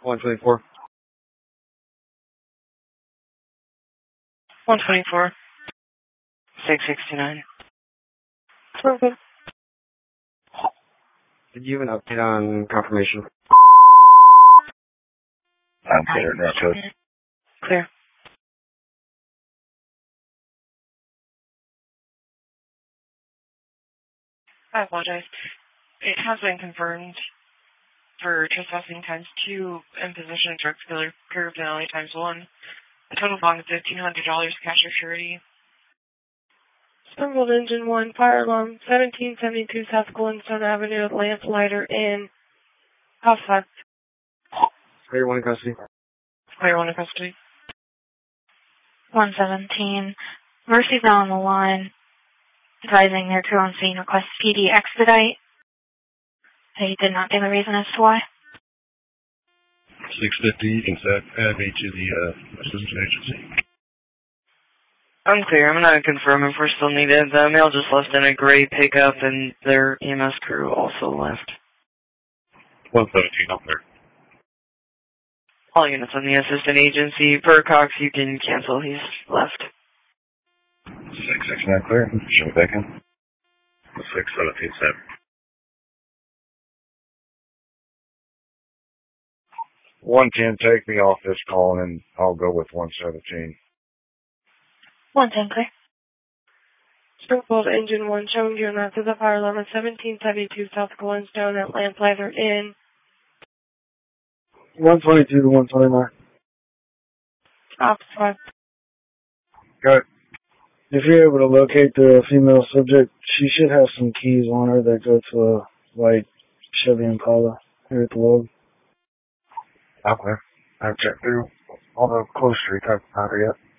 124. 124. 669. Okay. Did you have an update on confirmation? I'm clear, now code. Clear. I apologize. It has been confirmed for trespassing times 2 and possession of drug dealer curb penalty times 1. A total bond of $1,500 cash or surety. Springfield Engine 1, fire alarm, 1772 South Glenstone Avenue, Lamplighter in House 5. Clear, 1 in custody. Clear, 1 in custody. 117. Mercy's on the line, advising their crew on scene request speedy expedite. They did not give a reason as to why. 650, you can add me to the assistance agency. Unclear. I'm not confirming if we're still needed. The male just left in a gray pickup, and their EMS crew also left. 117, I'm there. All units on the assistant agency. Per Cox, you can cancel. He's left. 669 clear. Show me back in. 6177. 110, take me off this call, and I'll go with 117. 110 clear. Springfield Engine 1, showing you that to the fire alarm at 1772 South Glenstone at Lamplighter in 122 to 129. Office 5. Got it. If you're able to locate the female subject, she should have some keys on her that go to a white Chevy Impala here at the log. I'm clear. I've checked through all the close streets. I've not yet.